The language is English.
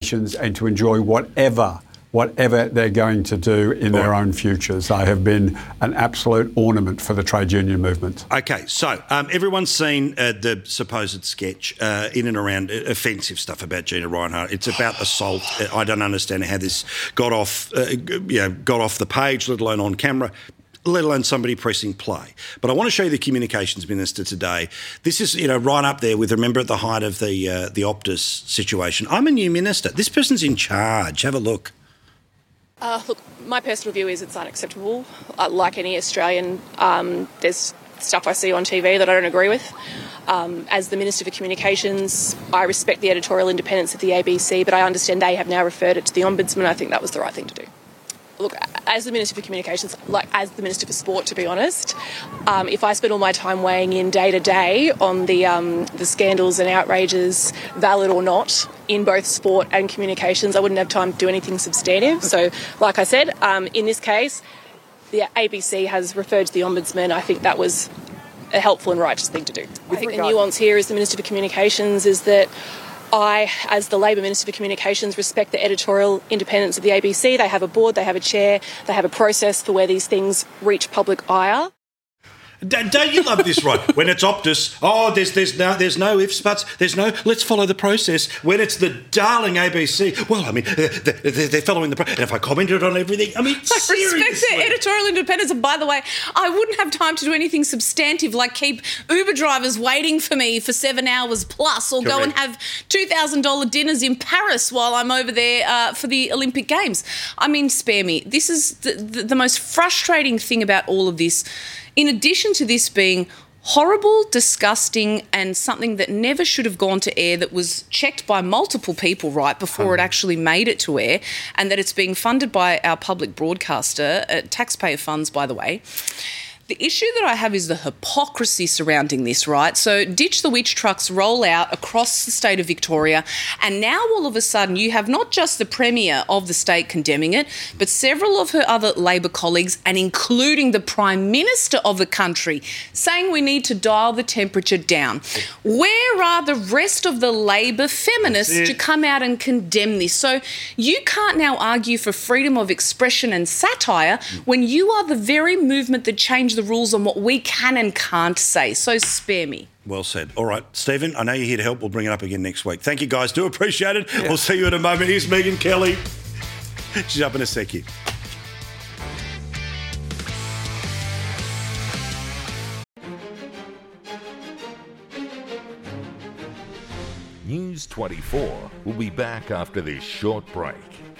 communications and to enjoy whatever they're going to do in their own futures. They have been an absolute ornament for the trade union movement. Okay, so everyone's seen the supposed sketch in and around offensive stuff about Gina Rinehart. It's about assault. I don't understand how this got off the page, let alone on camera, let alone somebody pressing play. But I want to show you the Communications Minister today. This is, right up there with, remember, at the height of the Optus situation. I'm a new minister. This person's in charge. Have a look. Look, my personal view is it's unacceptable. Like any Australian, there's stuff I see on TV that I don't agree with. As the Minister for Communications, I respect the editorial independence of the ABC, but I understand they have now referred it to the Ombudsman. I think that was the right thing to do. Look, as the Minister for Communications, as the Minister for Sport, to be honest, if I spent all my time weighing in day to day on the scandals and outrages, valid or not, in both sport and communications, I wouldn't have time to do anything substantive. So, like I said, in this case, the ABC has referred to the Ombudsman. I think that was a helpful and righteous thing to do. I think the nuance here as the Minister for Communications is that I, as the Labor Minister for Communications, respect the editorial independence of the ABC. They have a board, they have a chair, they have a process for where these things reach public ire. Don't you love this, right? When it's Optus, there's no ifs, buts, let's follow the process. When it's the darling ABC, well, I mean, they're following the process. And if I commented on everything, I mean, seriously. I respect their editorial independence. And by the way, I wouldn't have time to do anything substantive like keep Uber drivers waiting for me for 7 hours plus or go and have $2,000 dinners in Paris while I'm over there for the Olympic Games. I mean, spare me. This is the most frustrating thing about all of this. In addition to this being horrible, disgusting, and something that never should have gone to air, that was checked by multiple people right before it actually made it to air, and that it's being funded by our public broadcaster, taxpayer funds, by the way. The issue that I have is the hypocrisy surrounding this, right? So ditch the witch trucks roll out across the state of Victoria, and now all of a sudden you have not just the Premier of the state condemning it, but several of her other Labor colleagues, and including the Prime Minister of the country, saying we need to dial the temperature down. Where are the rest of the Labor feminists to come out and condemn this? So you can't now argue for freedom of expression and satire when you are the very movement that changed the rules on what we can and can't say. So spare me. Well said. All right, Stephen, I know you're here to help. We'll bring it up again next week. Thank you, guys. Do appreciate it. Yeah. We'll see you in a moment. Here's Megan Kelly. She's up in a second. News 24 will be back after this short break.